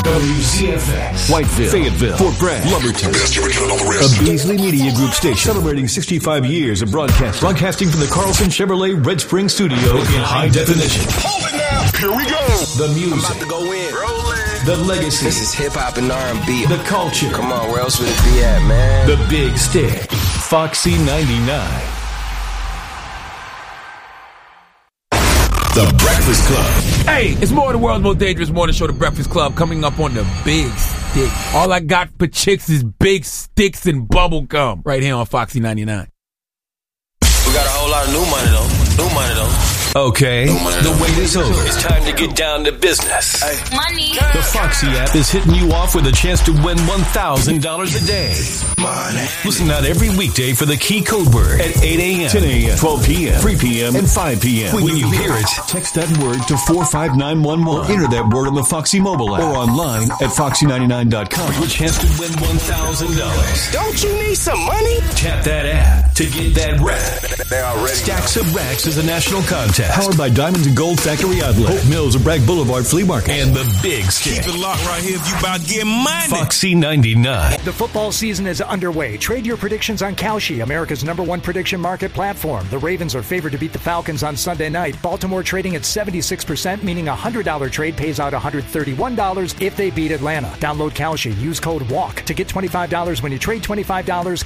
WZFX, Whiteville, Fayetteville, Fort Bragg, Lumberton. A Beasley Media Group station celebrating 65 years of broadcasting from the Carlson Chevrolet Red Spring Studio in high definition. Hold it now. Here we go. The music. I'm about to go in. Rolling. The legacy. This is hip-hop and R&B. The culture. Come on, where else would it be at, man? The Big Stick. Foxy 99. The Breakfast Club. Hey, it's more of the world's most dangerous morning show, The Breakfast Club, coming up on the Big Stick. All I got for chicks is big sticks and bubble gum. Right here on Foxy 99. We got a whole lot of new money, though. Okay, the wait is over. It's time to get down to business. Money. The Foxy app is hitting you off with a chance to win $1,000 a day. Money. Listen out every weekday for the key code word at 8 a.m., 10 a.m., 12 p.m., 3 p.m., and 5 p.m. When you hear it, text that word to 45911. Enter that word on the Foxy mobile app or online at foxy99.com for your chance to win $1,000. Don't you need some money? Tap that app to get that rack. They already Stacks of Racks is a national contest powered by Diamonds and Gold Factory Outlet, Hope Mills of Bragg Boulevard Flea Market, and the Big Stick. Keep it locked right here if you about to get money. Foxy 99. The football season is underway. Trade your predictions on Kalshi, America's #1 prediction market platform. The Ravens are favored to beat the Falcons on Sunday night. Baltimore trading at 76%, meaning a $100 trade pays out $131 if they beat Atlanta. Download Kalshi. Use code WALK to get $25 when you trade $25.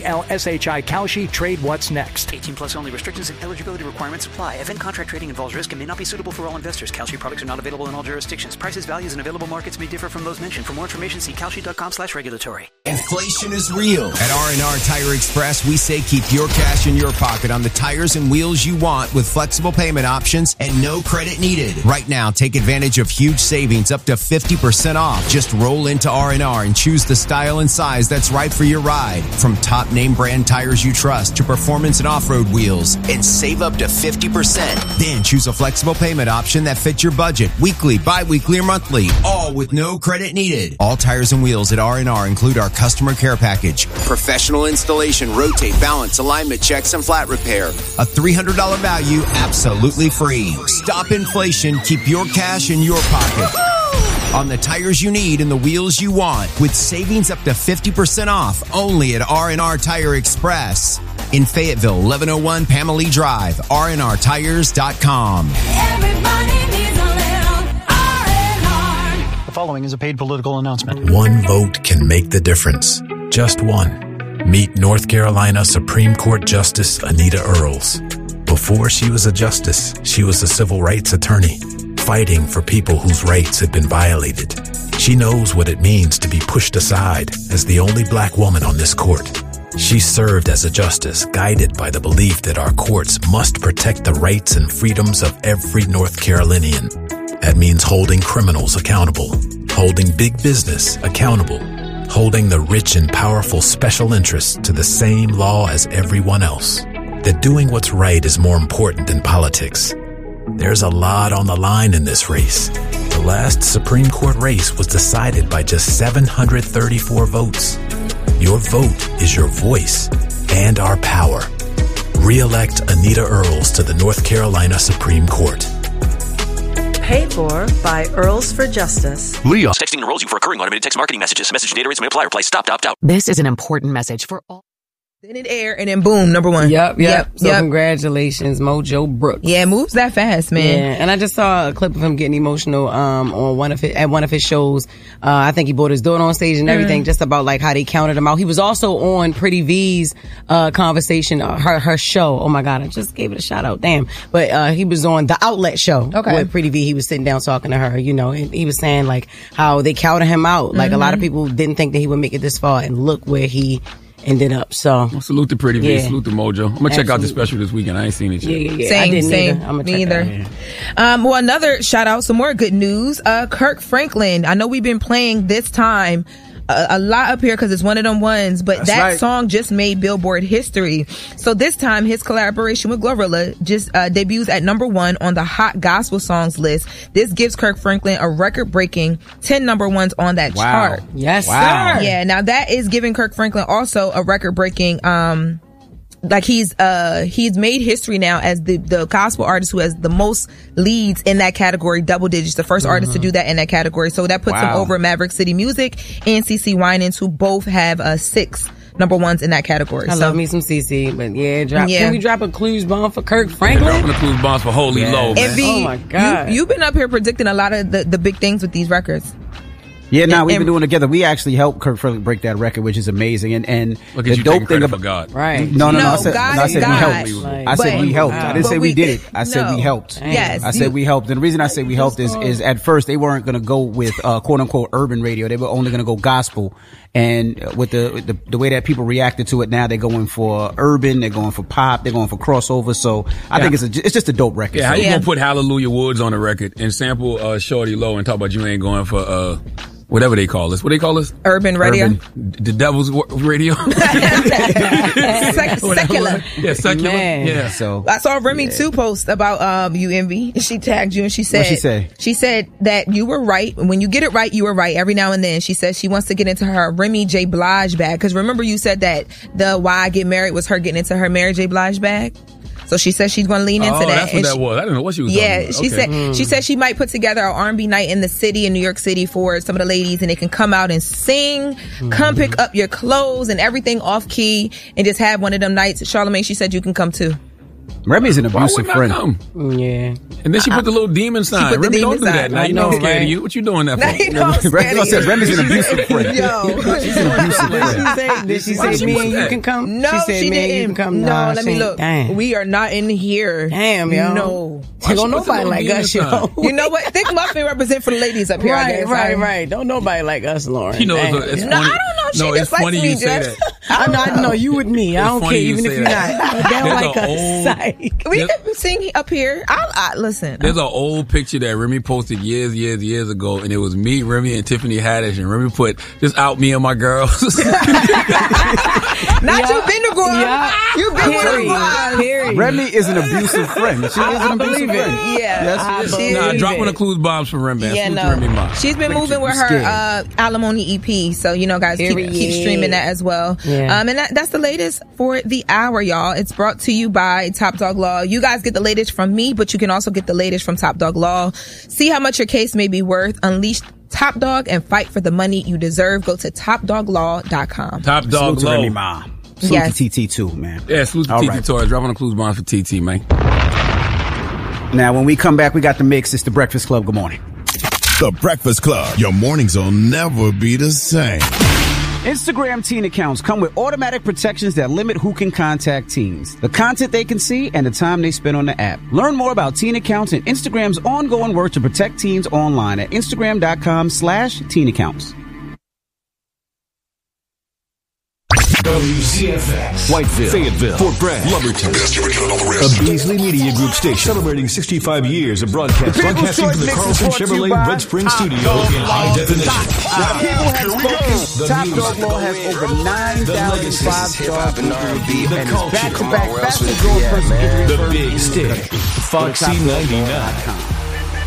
KALSHI Kalshi. Trade what's next. 18 plus only. Restrictions and eligibility requirements apply. Event contract trading involves risk and may not be suitable for all investors. Kalshi products are not available in all jurisdictions. Prices, values, and available markets may differ from those mentioned. For more information, see kalshi.com/regulatory. Inflation is real. At R&R Tire Express, we say keep your cash in your pocket on the tires and wheels you want with flexible payment options and no credit needed. Right now, take advantage of huge savings up to 50% off. Just roll into R&R and choose the style and size that's right for your ride. From top name brand tires you trust to performance and off-road wheels, and save up to 50%. Then choose a flexible payment option that fits your budget, weekly, bi-weekly, or monthly, all with no credit needed. All tires and wheels at R&R include our customer care package, professional installation, rotate, balance, alignment checks, and flat repair. A $300 value, absolutely free. Stop inflation, keep your cash in your pocket. On the tires you need and the wheels you want, with savings up to 50% off, only at R&R Tire Express. In Fayetteville, 1101 Pamela Drive, rnrtires.com. Everybody needs a little R&R. The following is a paid political announcement. One vote can make the difference. Just one. Meet North Carolina Supreme Court Justice Anita Earls. Before she was a justice, she was a civil rights attorney, fighting for people whose rights had been violated. She knows what it means to be pushed aside as the only black woman on this court. She served as a justice, guided by the belief that our courts must protect the rights and freedoms of every North Carolinian. That means holding criminals accountable, holding big business accountable, holding the rich and powerful special interests to the same law as everyone else. That doing what's right is more important than politics. There's a lot on the line in this race. The last Supreme Court race was decided by just 734 votes. Your vote is your voice and our power. Re-elect Anita Earls to the North Carolina Supreme Court. Paid for by Earls for Justice. Leon. Texting enrolls you for recurring automated text marketing messages. Message data rates may apply. Reply stop to opt out. This is an important message for all. Then it aired, and then boom, #1. Yep. So congratulations, Mojo Brooks. Yeah, moves that fast, man. Yeah, and I just saw a clip of him getting emotional on one of his shows. I think he brought his daughter on stage and everything, just about like how they counted him out. He was also on Pretty V's conversation, her show. Oh my God, I just gave it a shout out. Damn. But he was on the Outlet show with Pretty V. He was sitting down talking to her, you know, and he was saying like how they counted him out. Like a lot of people didn't think that he would make it this far, and look where he ended up. So well, salute to Pretty V, salute to Mojo. I'm gonna check out the special this weekend. I ain't seen it yet. Yeah. Same. Me either. Well, another shout out, some more good news. Kirk Franklin. I know we've been playing this time a lot up here because it's one of them ones, but that song just made Billboard history. So this time his collaboration with Glorilla just debuts at #1 on the Hot Gospel Songs list. This gives Kirk Franklin a record-breaking 10 #1s on that chart. Yes, sir. Yeah, now that is giving Kirk Franklin also a record-breaking like he's made history now as the gospel artist who has the most leads in that category, double digits, the first artist to do that in that category. So that puts him over Maverick City Music and CeCe Winans, who both have 6 number ones in that category. I love me some CeCe, but can we drop a clues bomb for Kirk Franklin? Dropping a clues bomb for Holy Low, man. Envy, oh my God. You've been up here predicting a lot of the big things with these records. Yeah, we've been doing it together. We actually helped Kirk Franklin break that record, which is amazing. And look at the you dope taking thing credit about for God. Right. No, I said God we helped. I said we helped. I didn't say we did it. I said we helped. Yes. I said we helped. And the reason I say we helped is at first they weren't going to go with quote unquote urban radio. They were only going to go gospel. And with the way that people reacted to it now, they're going for urban, they're going for pop, they're going for crossover. So I think it's just a dope record. Yeah, how you gonna put Hallelujah Woods on the record and sample Shorty Low and talk about you ain't going for whatever they call this? What do they call this? Urban radio. The Devil's Radio. Secular. Yeah, secular. Man. Yeah. So I saw Remy too post about you, Envy. She tagged you and she said, what'd she say? She said that you were right. When you get it right, you were right. Every now and then, she says she wants to get into her Remy J. Blige bag. Because remember, you said that the Why I Get Married was her getting into her Mary J. Blige bag. So she said she's going to lean into that. That's what that was. I didn't know what she was talking about. She said she might put together an R&B night in the city, in New York City, for some of the ladies, and they can come out and sing, come pick up your clothes and everything off key, and just have one of them nights. Charlamagne, she said you can come too. Remy's an abusive friend. Yeah. And then she put the little demon sign. Remy, don't do that. Now you know I'm scared of you. What you doing that for? Remy's an abusive friend. She's an abusive friend. Did she say me and you can come? No, she didn't. Come. No, let me look. Damn. We are not in here. Damn, yo. No. Don't nobody like us, yo. You know what? Thick Muffin represent for the ladies up here. Right. Don't nobody like us, Lauren. You know, it's funny. No, I don't know. She it's funny you say that. I know you with me. I don't care even if you're not. They don't like us. We can sing up here. I listen. There's an old picture that Remy posted years ago, and it was me, Remy, and Tiffany Haddish, and Remy put just out me and my girls. Not you been to girl. Yeah. You been with Remy is an abusive friend. She is an abusive friend. Yeah. Drop one of Clues bombs for Remy. Yeah, no. She's been moving with her Alimony EP, so guys keep streaming that as well. Yeah. And that's the latest for the hour, y'all. It's brought to you by Top Dog Law. You guys get the latest from me, but you can also get the latest from Top Dog Law. See how much your case may be worth. Unleash Top Dog and fight for the money you deserve. Go to topdoglaw.com. Top Dog Law. Remy Ma. Salute to TT too, man. Yeah, salute to TT Torres. Drop on the Clues bombs for TT, man. Now, when we come back, we got the mix. It's the Breakfast Club. Good morning. The Breakfast Club. Your mornings will never be the same. Instagram teen accounts come with automatic protections that limit who can contact teens, the content they can see, and the time they spend on the app. Learn more about teen accounts and Instagram's ongoing work to protect teens online at Instagram.com/teen accounts. WCFX, Whiteville, Fayetteville, Fort Bragg, Lumberton, a Beasley Media Group station celebrating 65 years of broadcast. Broadcasting from the Carlson Chevrolet Red Spring Studio in high definition. Top Dog Law has over 9,000 five-star reviews and is back-to-back fastest growing person. The Big Stick, Foxy 99.